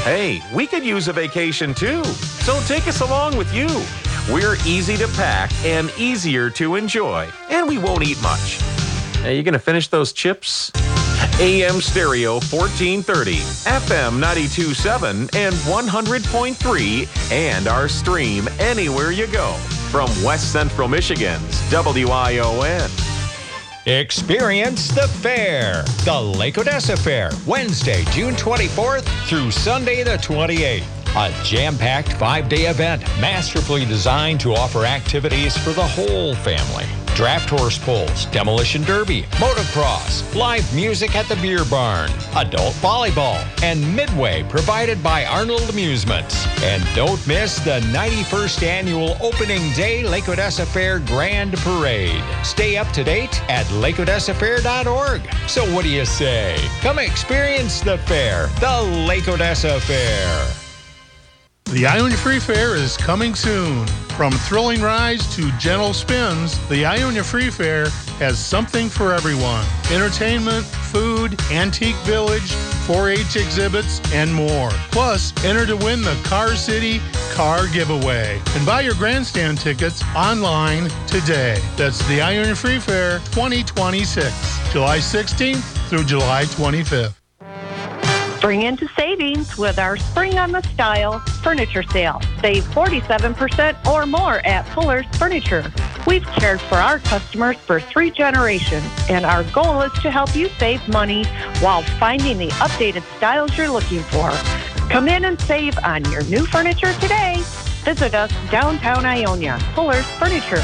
Hey, we could use a vacation too, so take us along with you. We're easy to pack and easier to enjoy, and we won't eat much. Hey, you gonna finish those chips? AM Stereo 1430, FM 92.7 and 100.3, and our stream anywhere you go from West Central Michigan's WION. Experience the fair, the Lake Odessa Fair, Wednesday, June 24th through Sunday the 28th. A jam-packed 5-day event masterfully designed to offer activities for the whole family. Draft horse pulls, demolition derby, motocross, live music at the beer barn, adult volleyball, and midway provided by Arnold Amusements. And don't miss the 91st annual opening day Lake Odessa Fair Grand Parade. Stay up to date at lakeodessafair.org. So what do you say? Come experience the fair, the Lake Odessa Fair. The Ionia Free Fair is coming soon. From thrilling rides to gentle spins, the Ionia Free Fair has something for everyone. Entertainment, food, antique village, 4-H exhibits, and more. Plus, enter to win the Car City Car Giveaway. And buy your grandstand tickets online today. That's the Ionia Free Fair 2026, July 16th through July 25th. Spring into savings with our Spring on the Style furniture sale. Save 47% or more at Fuller's Furniture. We've cared for our customers for 3 generations, and our goal is to help you save money while finding the updated styles you're looking for. Come in and save on your new furniture today. Visit us downtown Ionia, Fuller's Furniture.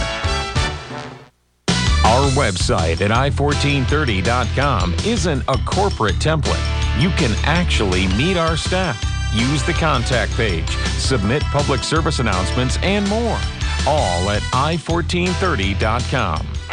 Our website at i1430.com isn't a corporate template. You can actually meet our staff, use the contact page, submit public service announcements, and more. All at i1430.com.